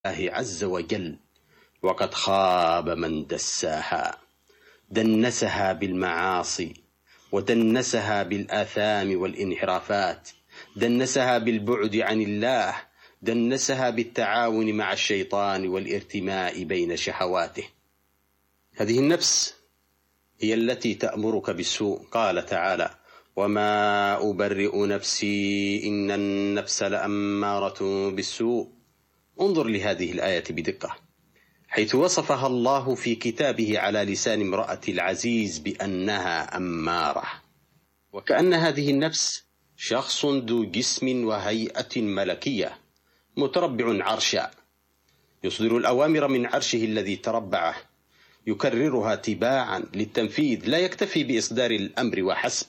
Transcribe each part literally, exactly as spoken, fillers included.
الله عز وجل، وقد خاب من دساها، دنسها بالمعاصي، ودنسها بالآثام والانحرافات، دنسها بالبعد عن الله، دنسها بالتعاون مع الشيطان والارتماء بين شهواته. هذه النفس هي التي تأمرك بالسوء. قال تعالى: وما أبرئ نفسي إن النفس لأمارة بالسوء. انظر لهذه الآية بدقة، حيث وصفها الله في كتابه على لسان امرأة العزيز بأنها أمارة، وكأن هذه النفس شخص ذو جسم وهيئة ملكية متربع عرشا، يصدر الأوامر من عرشه الذي تربعه، يكررها تباعا للتنفيذ، لا يكتفي بإصدار الأمر وحسب،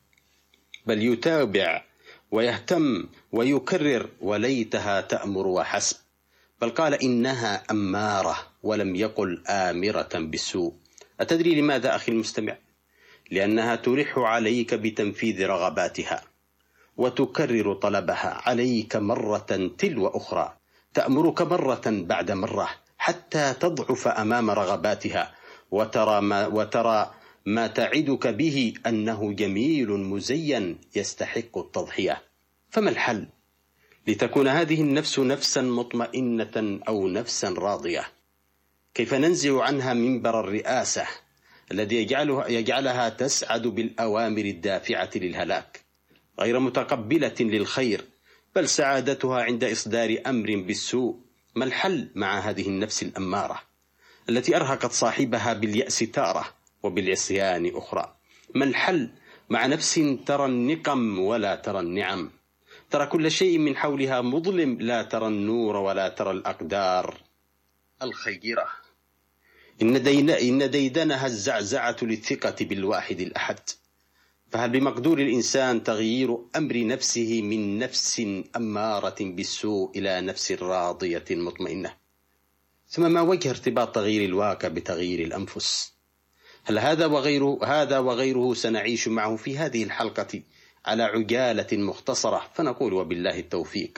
بل يتابع ويهتم ويكرر، وليتها تأمر وحسب، بل قال إنها أمارة ولم يقل آمرة بالسوء. أتدري لماذا أخي المستمع؟ لأنها تلح عليك بتنفيذ رغباتها، وتكرر طلبها عليك مرة تلو أخرى، تأمرك مرة بعد مرة حتى تضعف أمام رغباتها، وترى ما, وترى ما تعدك به أنه جميل مزين يستحق التضحية. فما الحل لتكون هذه النفس نفسا مطمئنة أو نفسا راضية؟ كيف ننزع عنها منبر الرئاسة الذي يجعلها, يجعلها تسعد بالأوامر الدافعة للهلاك، غير متقبلة للخير، بل سعادتها عند إصدار أمر بالسوء؟ ما الحل مع هذه النفس الأمارة التي أرهقت صاحبها باليأس تارة وبالعصيان أخرى؟ ما الحل مع نفس ترى النقم ولا ترى النعم، ترى كل شيء من حولها مظلم، لا ترى النور ولا ترى الأقدار الخيرة؟ إن, دين إن ديدنها الزعزعة للثقة بالواحد الأحد. فهل بمقدور الإنسان تغيير أمر نفسه من نفس أمارة بالسوء إلى نفس راضية مطمئنة؟ ثم ما وجه ارتباط تغيير الواقع بتغيير الأنفس؟ هل هذا وغيره هذا وغيره سنعيش معه في هذه الحلقة على عجالة مختصرة، فنقول وبالله التوفيق.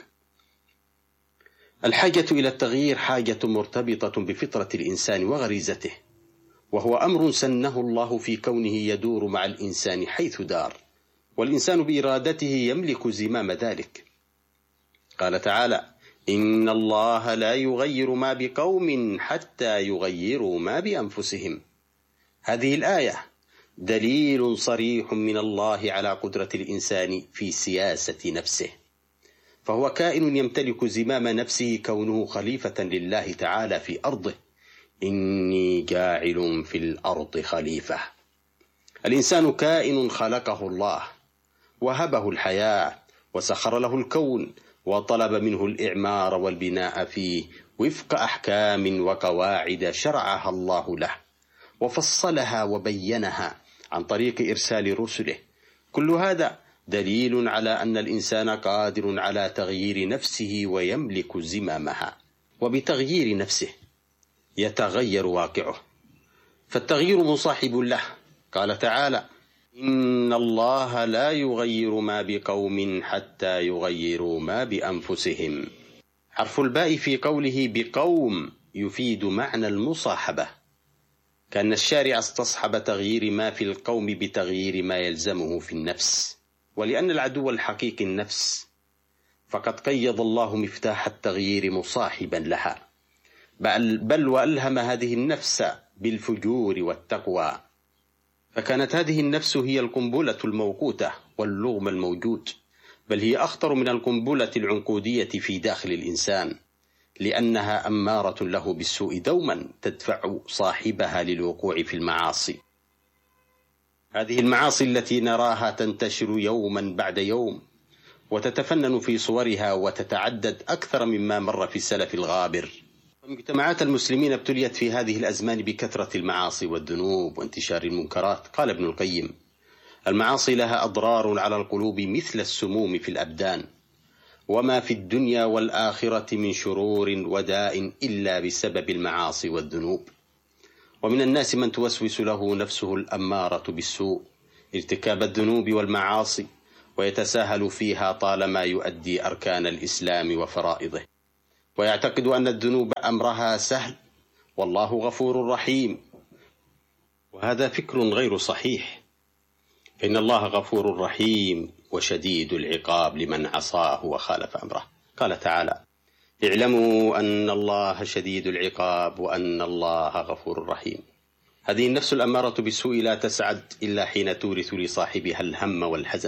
الحاجة إلى التغيير حاجة مرتبطة بفطرة الإنسان وغريزته، وهو أمر سنه الله في كونه يدور مع الإنسان حيث دار، والإنسان بإرادته يملك زمام ذلك. قال تعالى: إن الله لا يغير ما بقوم حتى يغيروا ما بأنفسهم. هذه الآية دليل صريح من الله على قدرة الإنسان في سياسة نفسه، فهو كائن يمتلك زمام نفسه كونه خليفة لله تعالى في أرضه. إني جاعل في الأرض خليفة. الإنسان كائن خلقه الله، وهبه الحياة، وسخر له الكون، وطلب منه الإعمار والبناء فيه وفق أحكام وقواعد شرعها الله له، وفصلها وبينها عن طريق إرسال رسله. كل هذا دليل على أن الإنسان قادر على تغيير نفسه ويملك زمامها، وبتغيير نفسه يتغير واقعه، فالتغيير مصاحب له. قال تعالى: إن الله لا يغير ما بقوم حتى يغيروا ما بأنفسهم. حرف الباء في قوله بقوم يفيد معنى المصاحبة، كأن الشارع استصحب تغيير ما في القوم بتغيير ما يلزمه في النفس. ولأن العدو الحقيقي النفس، فقد قيض الله مفتاح التغيير مصاحبا لها، بل, بل وألهم هذه النفس بالفجور والتقوى، فكانت هذه النفس هي القنبلة الموقوتة واللغم الموجود، بل هي أخطر من القنبلة العنقودية في داخل الإنسان، لأنها أمارة له بالسوء دوما، تدفع صاحبها للوقوع في المعاصي. هذه المعاصي التي نراها تنتشر يوما بعد يوم، وتتفنن في صورها وتتعدد أكثر مما مر في السلف الغابر. مجتمعات المسلمين ابتليت في هذه الأزمان بكثرة المعاصي والذنوب وانتشار المنكرات. قال ابن القيم: المعاصي لها أضرار على القلوب مثل السموم في الأبدان، وما في الدنيا والآخرة من شرور وداء إلا بسبب المعاصي والذنوب. ومن الناس من توسوس له نفسه الأمارة بالسوء ارتكاب الذنوب والمعاصي، ويتساهل فيها طالما يؤدي أركان الإسلام وفرائضه، ويعتقد أن الذنوب أمرها سهل والله غفور رحيم، وهذا فكر غير صحيح، فإن الله غفور رحيم وشديد العقاب لمن عصاه وخالف أمره. قال تعالى: اعلموا أن الله شديد العقاب وأن الله غفور رحيم. هذه النفس الأمارة بالسوء لا تسعد إلا حين تورث لصاحبها الهم والحزن،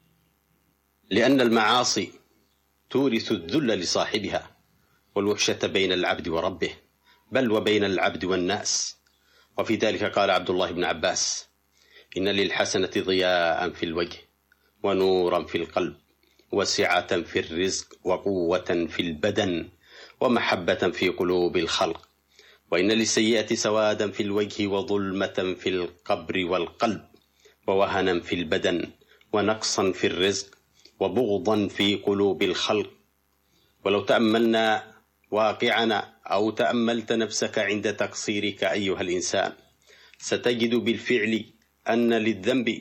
لأن المعاصي تورث الذل لصاحبها والوحشة بين العبد وربه، بل وبين العبد والناس. وفي ذلك قال عبد الله بن عباس: إن للحسنة ضياء في الوجه ونورا في القلب وسعة في الرزق وقوة في البدن ومحبة في قلوب الخلق، وإن للسيئة سوادا في الوجه وظلمة في القبر والقلب ووهنا في البدن ونقصا في الرزق وبغضا في قلوب الخلق. ولو تأملنا واقعنا أو تأملت نفسك عند تقصيرك أيها الإنسان، ستجد بالفعل أن للذنب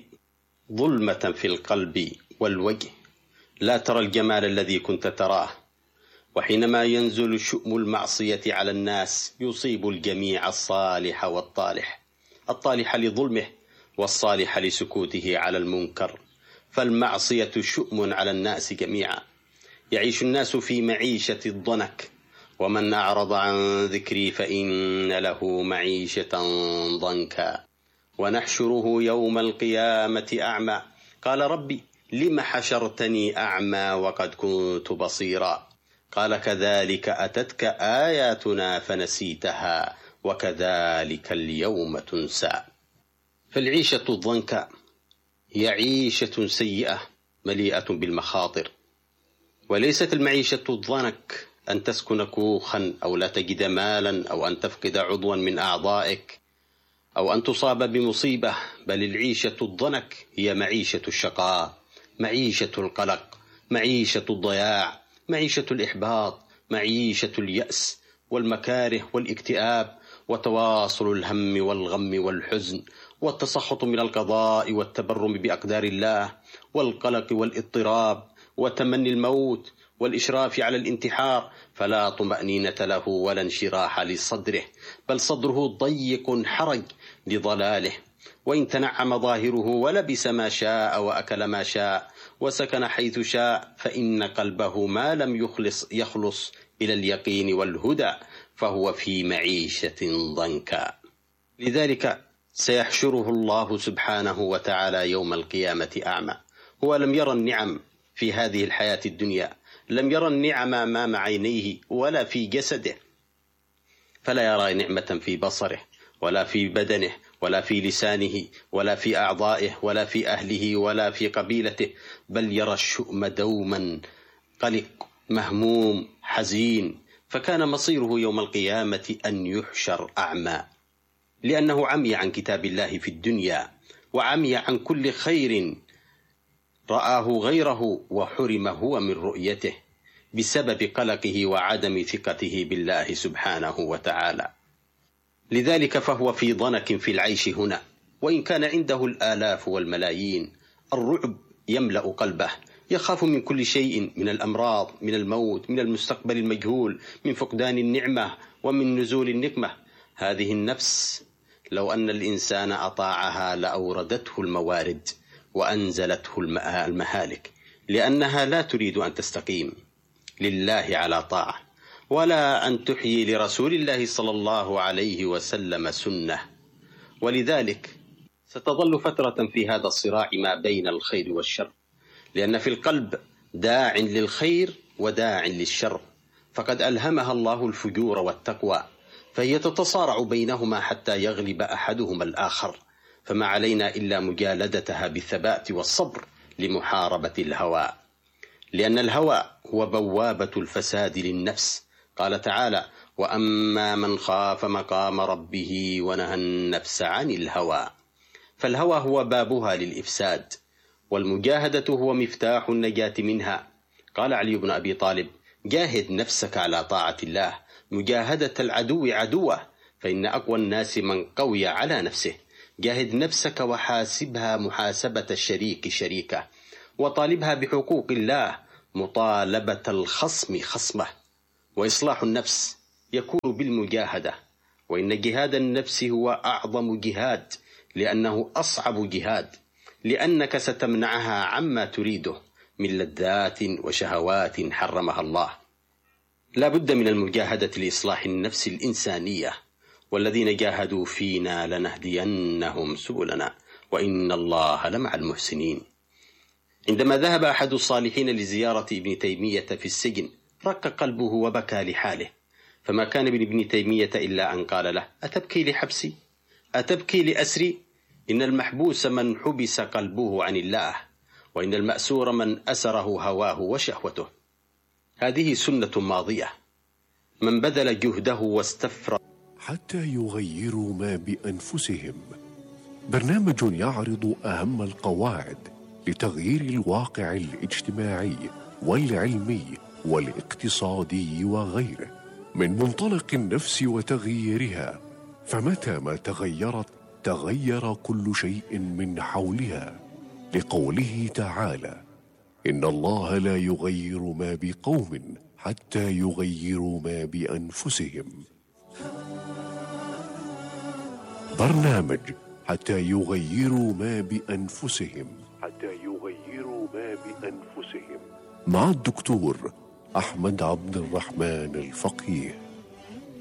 ظلمة في القلب والوجه، لا ترى الجمال الذي كنت تراه. وحينما ينزل شؤم المعصية على الناس يصيب الجميع، الصالح والطالح، الطالح لظلمه والصالح لسكوته على المنكر. فالمعصية شؤم على الناس جميعا. يعيش الناس في معيشة الضنك، ومن أعرض عن ذكري فإن له معيشة ضنكا ونحشره يوم القيامة أعمى. قال: ربي لم حشرتني أعمى وقد كنت بصيرا. قال: كذلك أتتك آياتنا فنسيتها وكذلك اليوم تنسى. فالعيشة الضنك هي عيشة سيئة مليئة بالمخاطر، وليست المعيشة الضنك أن تسكن كوخا أو لا تجد مالا أو أن تفقد عضوا من أعضائك أو أن تصاب بمصيبة، بل العيشة الضنك هي معيشة الشقاء، معيشة القلق، معيشة الضياع، معيشة الإحباط، معيشة اليأس والمكاره والاكتئاب وتواصل الهم والغم والحزن والتسخط من القضاء والتبرم بأقدار الله والقلق والاضطراب وتمني الموت والإشراف على الانتحار. فلا طمأنينة له ولا انشراح لصدره، بل صدره ضيق حرج لضلاله. وإن تنعم ظاهره ولبس ما شاء وأكل ما شاء وسكن حيث شاء، فإن قلبه ما لم يخلص يخلص إلى اليقين والهدى فهو في معيشة ضنكا. لذلك سيحشره الله سبحانه وتعالى يوم القيامة أعمى. هو لم يرى النعم في هذه الحياة الدنيا، لم يرى النعم أمام عينيه ولا في جسده، فلا يرى نعمة في بصره ولا في بدنه ولا في لسانه ولا في أعضائه ولا في أهله ولا في قبيلته، بل يرى الشؤم دوما، قلق، مهموم، حزين. فكان مصيره يوم القيامة أن يحشر أعمى، لأنه عمي عن كتاب الله في الدنيا وعمي عن كل خير رآه غيره وحرم هو من رؤيته بسبب قلقه وعدم ثقته بالله سبحانه وتعالى. لذلك فهو في ضنك في العيش هنا، وإن كان عنده الآلاف والملايين. الرعب يملأ قلبه، يخاف من كل شيء، من الأمراض، من الموت، من المستقبل المجهول، من فقدان النعمة ومن نزول النقمة. هذه النفس لو أن الإنسان أطاعها لأوردته الموارد وأنزلته المهالك، لأنها لا تريد أن تستقيم لله على طاعة ولا أن تحيي لرسول الله صلى الله عليه وسلم سنة. ولذلك ستظل فترة في هذا الصراع ما بين الخير والشر، لأن في القلب داع للخير وداع للشر، فقد ألهمها الله الفجور والتقوى، فهي تتصارع بينهما حتى يغلب أحدهما الآخر. فما علينا إلا مجالدتها بالثبات والصبر لمحاربة الهوى، لأن الهوى هو بوابة الفساد للنفس. قال تعالى: وأما من خاف مقام ربه ونهى النفس عن الهوى. فالهوى هو بابها للإفساد، والمجاهدة هو مفتاح النجاة منها. قال علي بن أبي طالب: جاهد نفسك على طاعة الله مجاهدة العدو عدوه، فإن أقوى الناس من قوي على نفسه. جاهد نفسك وحاسبها محاسبة الشريك شريكه، وطالبها بحقوق الله مطالبة الخصم خصمه، وإصلاح النفس يكون بالمجاهدة، وإن جهاد النفس هو أعظم جهاد، لأنه أصعب جهاد، لأنك ستمنعها عما تريده من لذات وشهوات حرمها الله. لا بد من المجاهدة لإصلاح النفس الإنسانية، والذين جاهدوا فينا لنهدينهم سبلنا وإن الله لمع المحسنين. عندما ذهب أحد الصالحين لزيارة ابن تيمية في السجن رق قلبه وبكى لحاله، فما كان من ابن تيمية إلا أن قال له: أتبكي لحبسي؟ أتبكي لأسري؟ إن المحبوس من حبس قلبه عن الله، وإن المأسور من أسره هواه وشهوته. هذه سنة ماضية، من بذل جهده واستفرغ حتى يغيروا ما بأنفسهم، برنامج يعرض أهم القواعد لتغيير الواقع الاجتماعي والعلمي والاقتصادي وغيره من منطلق النفس وتغييرها، فمتى ما تغيرت تغير كل شيء من حولها، لقوله تعالى: إن الله لا يغير ما بقوم حتى يغيروا ما بأنفسهم. برنامج حتى يغيروا ما بأنفسهم حتى يغيروا ما بأنفسهم مع الدكتور أحمد عبد الرحمن الفقيه.